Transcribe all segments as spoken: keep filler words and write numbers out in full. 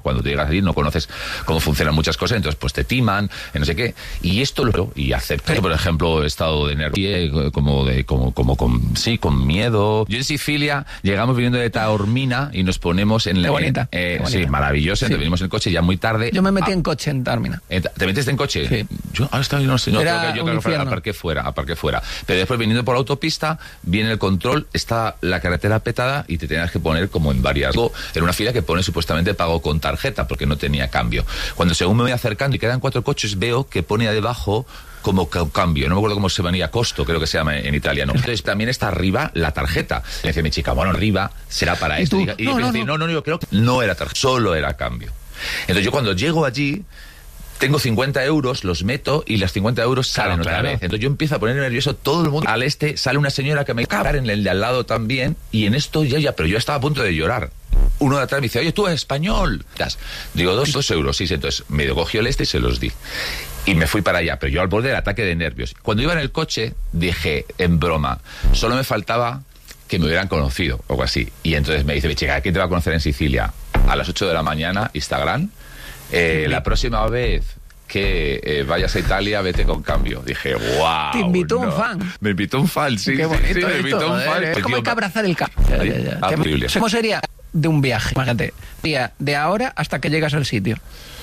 cuando te llegas allí no conoces cómo funcionan muchas cosas, entonces pues te timan, no sé qué, y esto lo y acepté, por ejemplo, estado de nervio, como de, como, como con, sí, con miedo. Yo en Sicilia llegamos viniendo de Taormina y nos ponemos en la... Qué bonita, eh, qué bonita. Sí, maravilloso, sí. Entonces venimos en coche ya muy tarde. Yo me metí ah, en coche en Taormina. ¿Te metiste en coche? Sí. Yo, ah, está, no sé, no, Era creo que yo un creo que infierno. aparqué fuera, aparqué fuera. Pero después viniendo por la autopista, viene el control, está la carretera petada y te tenías que poner como en varias. Era una fila que pone supuestamente pago con tarjeta porque no tenía cambio. Cuando según me voy acercando y quedan cuatro coches, veo que pone debajo como cambio, no me acuerdo cómo se venía, costo, creo que se llama en italiano. Entonces también está arriba la tarjeta. Le dice mi chica, bueno, arriba será para ¿Y esto. tú? Y, y No, yo no, decía, no. no, no, yo creo que no era tarjeta, solo era cambio. Entonces yo cuando llego allí, tengo cincuenta euros, los meto y las cincuenta euros salen Claro, otra claro. vez. Entonces yo empiezo a poner nervioso, todo el mundo. Al este sale una señora que me caga en el de al lado también, y en esto ya, ya, pero yo estaba a punto de llorar. Uno de atrás me dice, oye, tú eres español. Digo, dos, dos euros, sí, sí. Entonces me cogió el este y se los di. Y me fui para allá, pero yo al borde del ataque de nervios. Cuando iba en el coche, dije, en broma, solo me faltaba que me hubieran conocido, o algo así. Y entonces me dice, mi chica, ¿quién te va a conocer en Sicilia? A las ocho de la mañana, Instagram. Eh, la próxima vez que eh, vayas a Italia, vete con cambio. Dije, wow. Te invitó no. un fan. Me invitó un fan, sí. Qué sí, bonito sí, me esto, invitó un joder, fan. Es El como tío hay que va- abrazar el cambio. Ya, ya, ya. Ah, ¿Qué- horrible. ¿Cómo sería de un viaje? Imagínate, día de ahora hasta que llegas al sitio.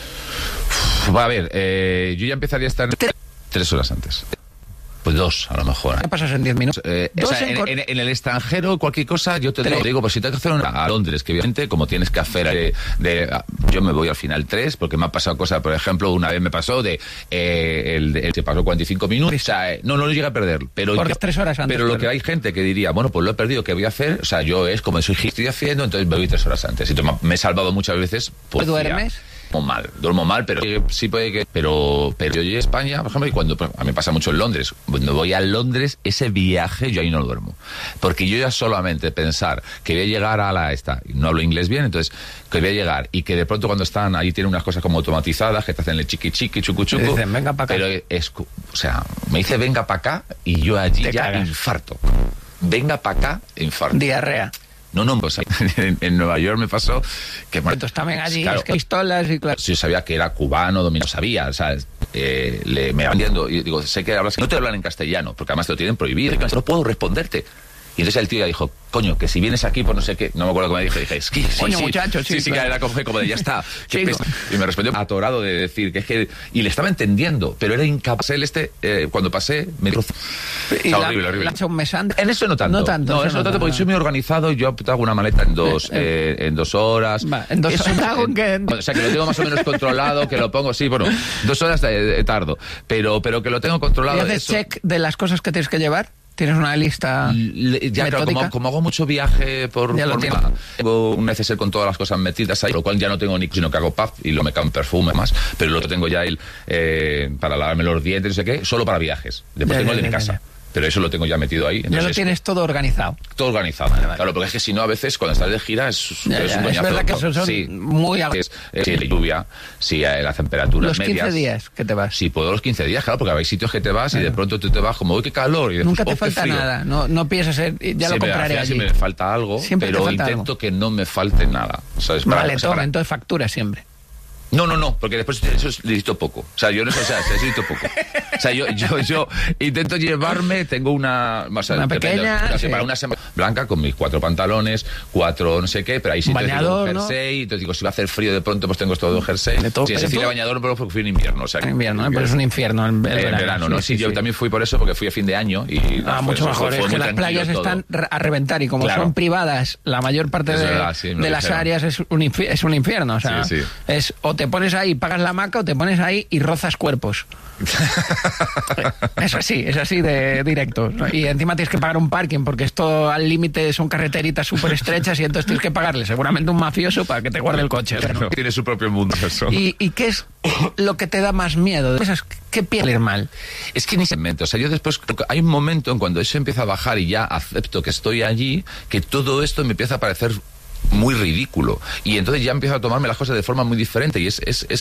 Va a ver, eh, yo ya empezaría a estar tres horas antes. Pues dos, a lo mejor. ¿Qué pasas en diez minutos? Eh, o Dos sea, en en, cor- en- en el extranjero, cualquier cosa, yo te Tres. digo, digo, pues si tengo que hacer una a Londres, que obviamente, como tienes que hacer de, de- yo me voy al final tres, porque me ha pasado cosas, por ejemplo, una vez me pasó de, eh, el, el se pasó cuarenta y cinco minutos, o sea, eh, no, no lo llegué a perder, pero, Porque tres horas antes, pero lo claro. que hay gente que diría, bueno, pues lo he perdido, ¿qué voy a hacer? O sea, yo es como soy estoy haciendo, entonces me voy tres horas antes, y entonces me he salvado muchas veces. Pues, ¿Te duermes? Duermo mal, duermo mal, pero eh, sí puede que... Pero, pero yo llegué a España, por ejemplo, y cuando... pues, a mí me pasa mucho en Londres. Cuando voy a Londres, ese viaje, yo ahí no duermo. Porque yo ya solamente pensar que voy a llegar a la esta... No hablo inglés bien, entonces, que voy a llegar y que de pronto cuando están ahí tienen unas cosas como automatizadas, que te hacen el chiqui chiqui, chucu chucu... Te dicen, venga pa' acá. Pero es... O sea, me dice venga para acá y yo allí Te ya cagas. infarto. Venga para acá, infarto. Diarrea. No, no, pues en, en Nueva York me pasó que... Entonces también allí, Claro, es que pistolas y claro. yo sabía que era cubano, dominó, sabía, o sea, eh, le, me van viendo y digo, sé que hablas, no te hablan en castellano, porque además te lo tienen prohibido, y no puedo responderte. Y entonces el tío ya dijo, coño, que si vienes aquí por no sé qué, no me acuerdo cómo me dijo, dije, es que sí, Coño, sí, muchacho, sí, sí, sí, claro. que era como, como de, ya está. qué Chico. pesa. Y me respondió atorado de decir que es que, y le estaba entendiendo, pero era incapaz. Él este, eh, cuando pasé, me dijo, Y o sea, la, horrible, horrible. la ha hecho un mes antes. En eso no tanto. No tanto. No, eso no tanto, porque soy muy organizado. Yo hago una maleta en dos, Eh, eh, en dos horas. Va, en dos Eso- horas. ¿Hago en qué? O sea, que lo tengo más o menos controlado, que lo pongo, sí, bueno, dos horas de, de tardo. Pero, pero que lo tengo ¿Y controlado. haces eso. check de las cosas que tienes que llevar? ¿Tienes una lista Le- ya, claro, metódica? como, como hago mucho viaje por, Ya lo por tienes. mar, tengo un neceser con todas las cosas metidas ahí, lo cual ya no tengo ni, sino que hago puff y lo me cago en perfume más, pero lo tengo ya el, eh, para lavarme los dientes, no sé qué, solo para viajes. Después Ya, tengo ya, el de mi ya, casa. ya. Pero eso lo tengo ya metido ahí. Ya lo Entonces, tienes todo organizado. todo organizado. vale. Claro, porque es que si no, a veces cuando estás de gira es, Ya, es ya, un es coñazo. verdad que esos son sí, muy ag- es, es, si hay lluvia, si hay las temperaturas Los medias. quince días que te vas. Si puedo los quince días, claro, porque hay sitios que te vas y de pronto tú te vas como, uy, qué calor. Y después, Nunca te oh, qué falta frío. nada. No, no piensas, en- ya lo Siempre, al compraré final allí. siempre me falta algo, Siempre te pero falta intento algo. que no me falte nada. ¿Sabes? Para- Vale, o sea, toma, para- entonces factura siempre. No, no, no, porque después eso es- necesito poco. O sea, yo no sé, o sea, necesito poco. O sea, yo, yo, yo intento llevarme, tengo una... O sea, Una depende, pequeña, o sea, sí. para una semana blanca con mis cuatro pantalones, cuatro no sé qué, pero ahí sí entonces Bañador, digo, ¿no? jersey, entonces digo, si va a hacer frío de pronto, pues tengo todo de jersey. De todo, sí, en pero Sicilia tú- bañador, pero porque fui en invierno. O sea, En invierno, ¿eh? Pero es un infierno el, el en verano. verano, ¿no? Sí, yo también fui por eso, porque fui a fin de año y... Ah, fue- mucho fue- mejor. fue Es muy que las tranquilo playas todo. están re- a reventar y como Claro. son privadas, la mayor parte Es de, verdad, sí, me lo de las dijeron. áreas es un, infi- es un infierno. O sea, Sí, sí. es o te pones ahí, pagas la hamaca o te pones ahí y rozas cuerpos. Es así, es así de directo. Y encima tienes que pagar un parking porque esto al límite son carreteritas súper estrechas y entonces tienes que pagarle seguramente un mafioso para que te guarde el coche. ¿no? Tiene su propio mundo eso. ¿Y, ¿Y qué es lo que te da más miedo? Esas- ¿Qué pierdes mal? Es que ni se inventa. O sea, yo después, hay un momento en cuando eso empieza a bajar y ya acepto que estoy allí, que todo esto me empieza a parecer muy ridículo. Y entonces ya empiezo a tomarme las cosas de forma muy diferente y es, es, es